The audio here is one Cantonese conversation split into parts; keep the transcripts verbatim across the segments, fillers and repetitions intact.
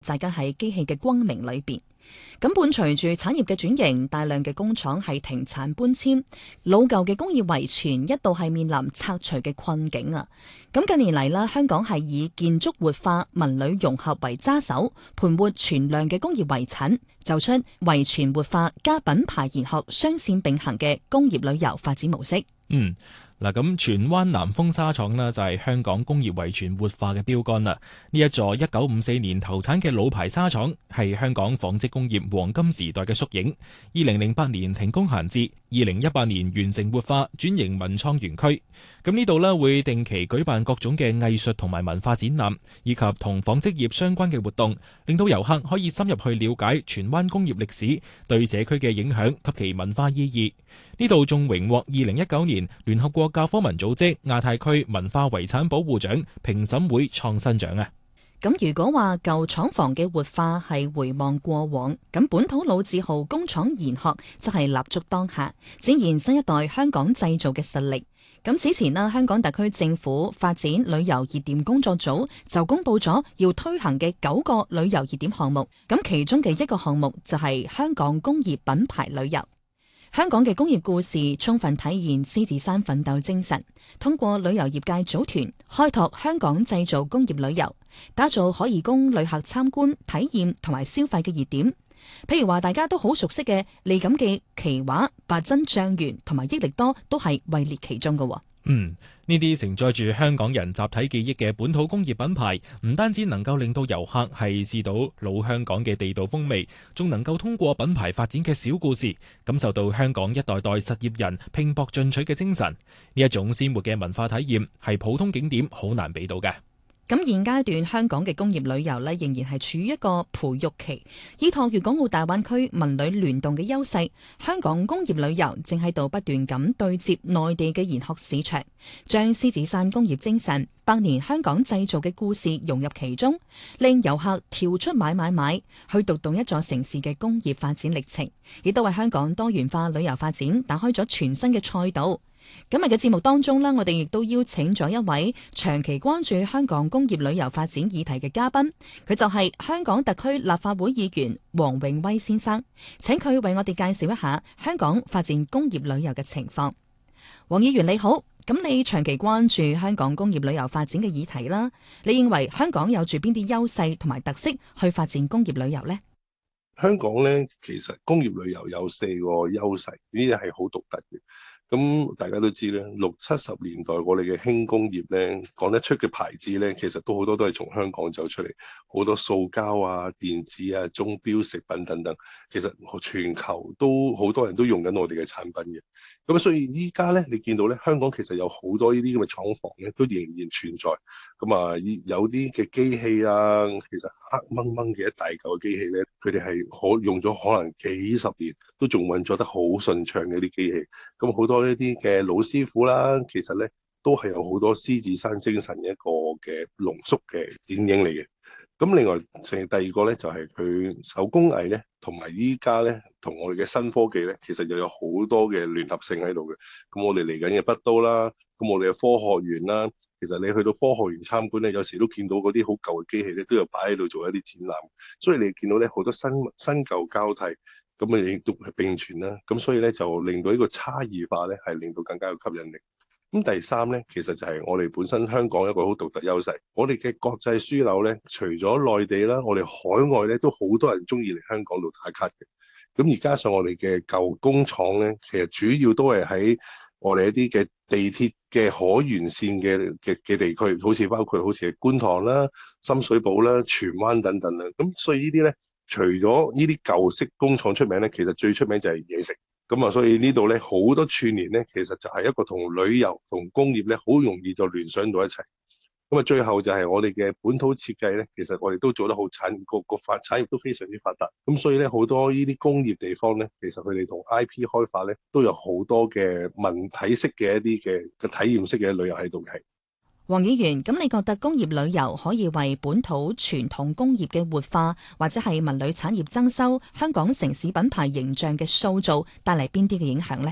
大家喺機器嘅光明裏邊。咁伴隨住產業嘅轉型，大量嘅工廠係停產搬遷，老舊嘅工業遺存一度係面臨拆除嘅困境啊！咁近年嚟啦，香港係以建築活化、文旅融合為揸手，盤活存量嘅工業遺產，走出遺存活化加品牌研學雙線並行嘅工業旅遊發展模式。 嗯。嗱，咁荃灣南豐紗廠呢，就係香港工業遺存活化嘅標杆啦。呢一座一九五四年投產嘅老牌紗廠係香港紡織工業黃金時代嘅縮影。二零零八年停工閒置，二零一八年完成活化轉型文創園區。咁呢度呢，會定期舉辦各種嘅藝術同埋文化展覽，以及同紡織業相關嘅活動，令到遊客可以深入去了解荃灣工業歷史對社區嘅影響及其文化意義。呢度仲榮獲二零一九年聯合國教科文組織亞太區文化遺產保護獎評審會創新獎啊！ 咁如果話舊廠房嘅活化係回望過往，咁本土老字號工廠研學則係立足當下，展現新一代香港製造嘅實力。咁此前呢，香港特區政府發展旅遊熱點工作組就公布咗要推行嘅九個旅遊熱點項目，咁其中嘅一個項目就係香港工業品牌旅遊。香港嘅工業故事充分體現獅子山奮鬥精神，通過旅遊業界組團開拓香港製造工業旅遊，打造可以供旅客參觀、體驗同埋消費嘅熱點。譬如話大家都好熟悉嘅利錦記、奇華、八珍醬園同埋益力多都係位列其中嘅。 嗯，呢啲承載住香港人集體記憶嘅本土工業品牌，唔單止能夠令到遊客係試到老香港嘅地道風味，仲能夠通過品牌發展嘅小故事，感受到香港一代代實業人拼搏進取嘅精神。呢一種鮮活嘅文化體驗，係普通景點好難俾到嘅。 咁現階段香港嘅工業旅遊呢，仍然係處於一個培育期，依託粵港澳大灣區文旅聯動嘅優勢，香港工業旅遊正喺度不斷咁對接內地嘅研學市場，將獅子山工業精神、百年香港製造嘅故事融入其中，令遊客跳出買買買，去讀懂一座城市嘅工業發展歷程，亦都為香港多元化旅遊發展打開咗全新嘅賽道。今日嘅節目當中呢，我哋亦都邀請咗一位長期關注香港工業旅遊發展議題嘅嘉賓，佢就係香港特區立法會議員黃永威先生，請佢為我哋介紹一下香港發展工業旅遊嘅情況。黃議員你好，咁你長期關注香港工業旅遊發展嘅議題啦，你認為香港有住邊啲優勢同埋特色去發展工業旅遊呢？ 香港呢，其實工業旅遊有四個優勢，呢啲係好獨特嘅。咁大家都知咧，六七十年代我哋嘅輕工業咧，講得出嘅牌子咧，其實都好多都係從香港走出嚟，好多塑膠啊、電子啊、鐘錶、食品等等，其實全球都好多人都用緊我哋嘅產品嘅。咁所以依家咧，你見到咧，香港其實有好多呢啲咁嘅廠房咧，都仍然存在。咁啊，有啲嘅機器啊，其實黑掹掹嘅一大嚿嘅機器咧，佢哋係可用咗可能幾十年，都仲運作得好順暢嘅啲機器。咁好多呢啲嘅老師傅啦，其實咧都係有好多獅子山精神一個嘅濃縮嘅剪影嚟嘅。咁另外，成第二個咧就係、是、佢手工藝咧，同埋依家咧同我哋嘅新科技咧，其實又有好多嘅聯合性喺度嘅。咁我哋嚟緊嘅北都啦，咁我哋嘅科學園啦，其實你去到科學園參觀咧，有時都見到嗰啲好舊嘅機器咧，都有擺喺度做一啲展覽。所以你見到咧好多新新舊交替。咁啊，亦都係並存啦。咁所以咧，就令到呢個差異化咧，係令到更加有吸引力。咁第三咧，其實就係我哋本身香港一個好獨特優勢。我哋嘅國際樞紐咧，除咗內地啦，我哋海外咧都好多人中意嚟香港度打卡嘅。咁而加上我哋嘅舊工廠咧，其實主要都係喺我哋一啲嘅地鐵嘅可沿線嘅嘅嘅地區，好似包括好似係觀塘啦、深水埗啦、荃灣等等啦。咁所以呢啲咧。除咗呢啲舊式工廠出名咧，其實最出名就係嘢食。咁啊，所以呢度咧好多串聯咧，其實就係一個同旅遊同工業咧，好容易就聯想到一齊。咁啊，最後就係我哋嘅本土設計咧，其實我哋都做得好產個個發產業都非常之發達。咁所以咧，好多呢啲工業地方咧，其實佢哋同 I P 開發咧，都有好多嘅文體式嘅一啲嘅嘅體驗式嘅旅遊喺度嘅。 黃議員，咁你覺得工業旅遊可以為本土傳統工業嘅活化，或者係文旅產業增收、香港城市品牌形象嘅塑造帶嚟邊啲嘅影響呢？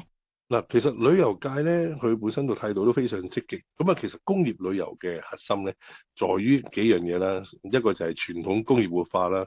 嗱，其實旅遊界咧，佢本身個態度都非常積極。咁啊，其實工業旅遊嘅核心咧，在於幾樣嘢啦。一個就係傳統工業活化啦，